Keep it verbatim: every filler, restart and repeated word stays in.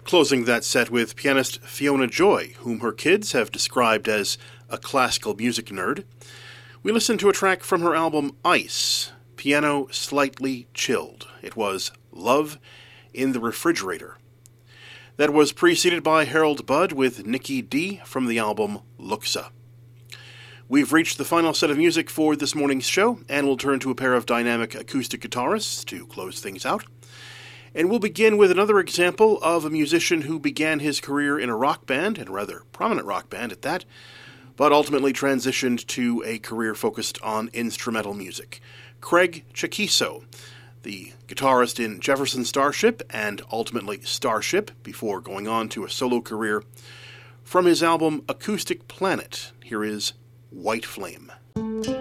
Closing that set with pianist Fiona Joy, whom her kids have described as a classical music nerd. We listened to a track from her album Ice, Piano Slightly Chilled. It was Love in the Refrigerator. That was preceded by Harold Budd with Nikki D from the album Luxa. We've reached the final set of music for this morning's show, and we'll turn to a pair of dynamic acoustic guitarists to close things out. And we'll begin with another example of a musician who began his career in a rock band, and a rather prominent rock band at that, but ultimately transitioned to a career focused on instrumental music. Craig Chaquico, the guitarist in Jefferson Starship and ultimately Starship, before going on to a solo career. From his album Acoustic Planet, here is White Flame.